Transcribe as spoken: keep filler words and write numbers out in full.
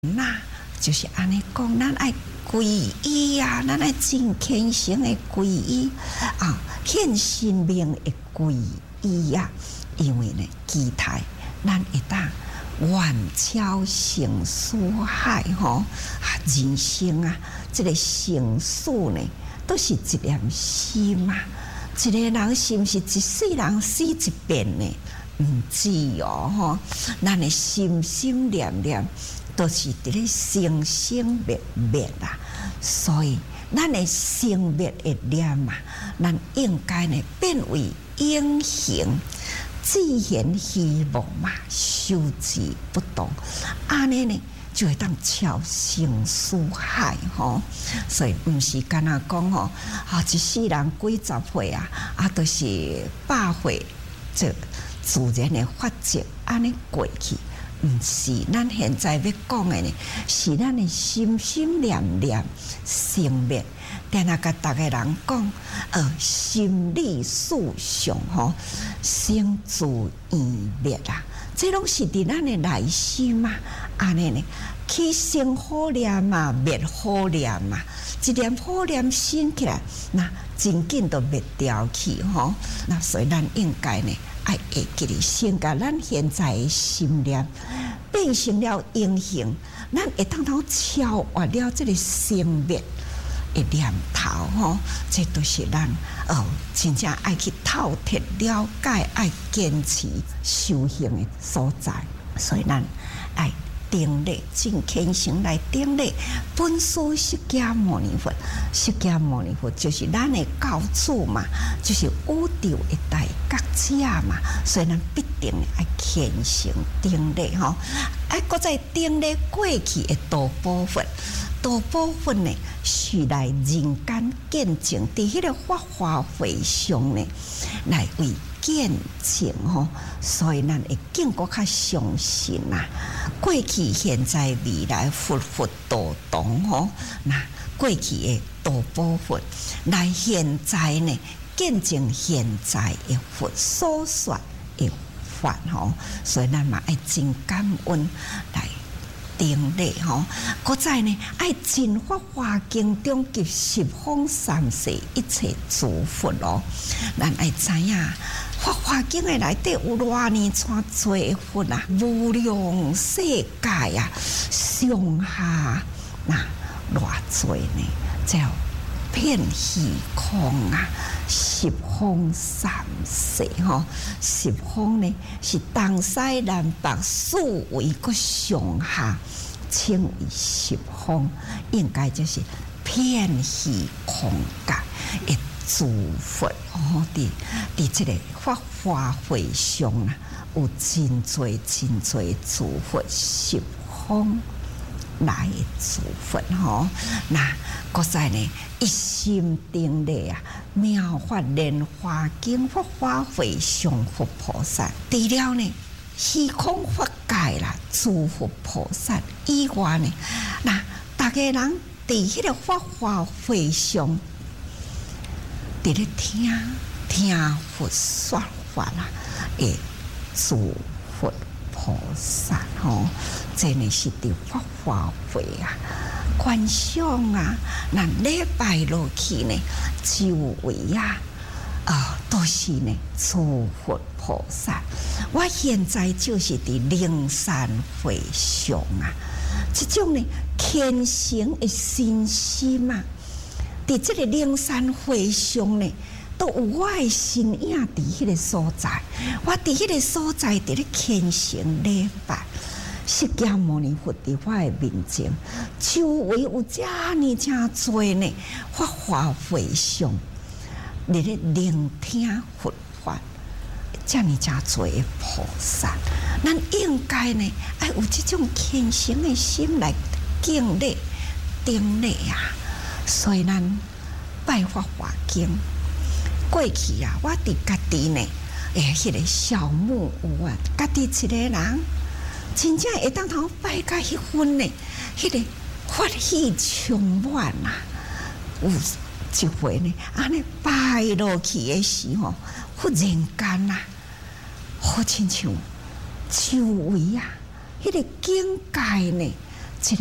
那就是安尼讲，咱爱皈依啊，咱爱真虔诚的皈依啊，献生命的皈依啊，因为呢，期待咱会当远超生死海吼啊，人生啊，这个生死呢，都是一念心嘛。一个人是不是一世人死一遍呢？唔知哦吼，咱的心心念念都是伫咧生生灭灭啦，所以咱的生灭的念嘛，咱应该呢变为永恒。自然希望嘛，修之不动，安尼呢就会当超生死海吼。所以毋是干那讲吼，啊一世人几十岁啊，啊都是百岁，这自然的法则安尼过去。毋是咱现在要讲的呢，是咱的心心念念生灭。定那甲逐个人讲，呃，心理思想吼，生自异灭啦，这拢是伫咱的内心嘛。安尼呢，起生好念嘛，灭好念嘛，一念好念生起来，那真紧都灭掉去吼。那所以咱应该呢，爱会记哩，先甲咱现在的心念变成了英雄，咱会当通超越了这个生灭的念头吼，这都是咱哦，真正爱去透彻了解、爱坚持修行的所在。所以咱爱顶礼，真虔诚来顶礼本师释迦牟尼佛。释迦牟尼佛就是咱的教主嘛，就是宇宙的大觉者嘛，所以咱必定爱虔诚顶礼吼，爱搁再顶礼过去的大部分。大部分呢是来人间见证，伫迄个法华会上呢来为见证吼，所以咱会更搁较相信呐。过去、现在、未来，佛佛道同吼，那过去的大部分来现在呢见证现在的佛所说的法吼，所以咱嘛爱真感恩来顶礼吼，搁再呢爱尽法华经中及十方三世一切诸佛咯。咱爱知影法华经的内底有偌尼串多佛啊，无量世界啊，上下那偌多呢，叫遍虚空啊，十方三世吼，十方呢是东西南北四维个上下，称为十方，应该就是遍虚空界的诸佛哦。伫伫这个法华会上啊，有真多真多诸佛十方来的诸佛吼，那搁再呢一心顶礼啊，妙法莲华经法华会上佛菩萨，除了呢虚空法界啦，诸佛菩萨以外呢，那大家人伫迄个法华会上，伫咧听听佛说法啦，诶，诸佛菩萨吼，这呢是伫法华会啊，观想啊，那礼拜落去呢，周围啊，啊、呃，都是呢诸佛菩萨。我现在就是伫灵山会上啊，这种呢虔诚的心心啊，伫这个灵山会上呢，都有我的身影伫迄个所在，我伫迄个所在伫咧虔诚礼拜。释迦牟尼佛伫我的面前，周围有遮尼遮多呢法华会上，伫咧聆听佛法，遮尼遮多的菩萨，咱应该呢爱有这种虔诚的心来敬礼、顶礼啊。所以咱拜法华经，过去啊，我伫家己呢，诶，迄个小木屋啊，家己一个人。真正会当通拜到迄份呢，迄、那个法喜充满啊！有一回呢，安尼拜落去的时候，忽然间啊，好亲像周围啊，迄、那个境界呢，